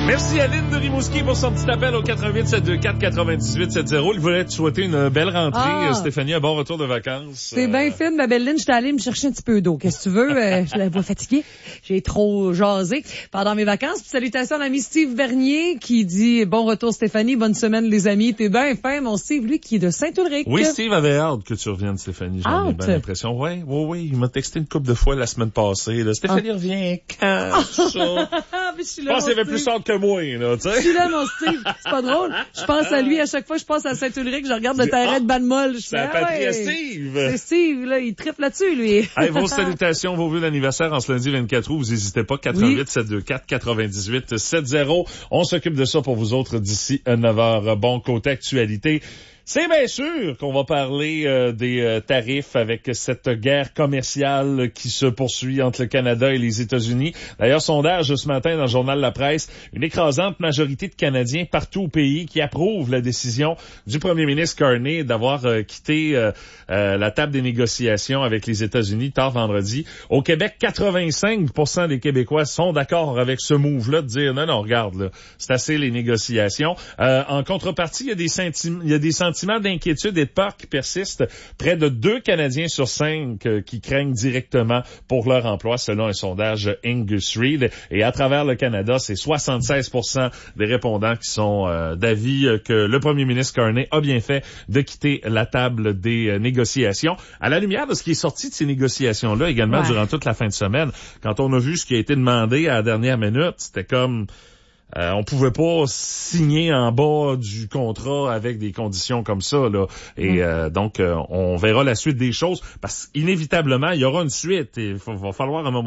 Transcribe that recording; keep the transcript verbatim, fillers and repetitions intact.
Merci Aline de Rimouski pour son petit appel au quatre-huit sept deux quatre quatre-vingt-dix-huit soixante. Il voulait te souhaiter une belle rentrée. Ah. Stéphanie, un bon retour de vacances. C'est euh... bien fait, ma belle Lynn. J'étais allée me chercher un petit peu d'eau. Qu'est-ce que tu veux? Euh, je la vois fatiguée. J'ai trop jasé pendant mes vacances. Puis salutations à l'ami Steve Bernier qui dit bon retour Stéphanie, bonne semaine les amis. T'es bien fin, mon Steve, lui qui est de Saint-Ulrich. Oui, Steve avait hâte que tu reviennes, Stéphanie. J'en ai bien l'impression. Oui, oui, oui. Il m'a texté une couple de fois la semaine passée. Là. Stéphanie ah. revient quand? Ça? Mais je suis là, je pense qu'il y avait plus hâte que moi, là, tu sais. Je suis là, mon Steve. C'est pas drôle. Je pense à lui à chaque fois. Je pense à Saint-Ulrich. Je regarde le terrain ah, de Banmol. Je c'est fais, ah ouais, Steve. C'est Steve, là. Il triple là-dessus, lui. Hey, vos salutations, vos vœux d'anniversaire en ce lundi vingt-quatre août. Vous n'hésitez pas. quatre-huit sept deux quatre quatre-vingt-dix-huit soixante. On s'occupe de ça pour vous autres d'ici neuf heures. Bon, côté actualité. C'est bien sûr qu'on va parler euh, des euh, tarifs avec cette guerre commerciale qui se poursuit entre le Canada et les États-Unis. D'ailleurs, sondage ce matin dans le journal La Presse, une écrasante majorité de Canadiens partout au pays qui approuvent la décision du premier ministre Carney d'avoir euh, quitté euh, euh, la table des négociations avec les États-Unis tard vendredi. Au Québec, quatre-vingt-cinq pour cent des Québécois sont d'accord avec ce move-là de dire non, non, regarde, là, c'est assez les négociations. Euh, en contrepartie, il y a des sentiments, il y a des sentiments d'inquiétude et de peur qui persistent. Près de deux Canadiens sur cinq euh, qui craignent directement pour leur emploi, selon un sondage Angus Reid. Et à travers le Canada, c'est soixante-seize pour cent des répondants qui sont euh, d'avis que le premier ministre Carney a bien fait de quitter la table des euh, négociations. À la lumière de ce qui est sorti de ces négociations-là, également ouais. durant toute la fin de semaine, quand on a vu ce qui a été demandé à la dernière minute, c'était comme... Euh, on pouvait pas signer en bas du contrat avec des conditions comme ça, là. Et euh, donc, euh, on verra la suite des choses parce qu'inévitablement, il y aura une suite et il va falloir un moment